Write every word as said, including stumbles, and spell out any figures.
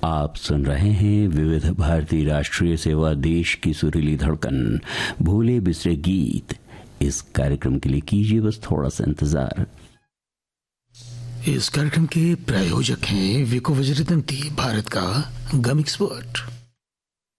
आप सुन रहे हैं विविध भारती राष्ट्रीय सेवा, देश की सुरीली धड़कन, भूले बिसरे गीत। इस कार्यक्रम के लिए कीजिए बस थोड़ा सा इंतजार। इस कार्यक्रम के प्रायोजक हैं विको वज्रतंती, भारत का गम एक्सपर्ट।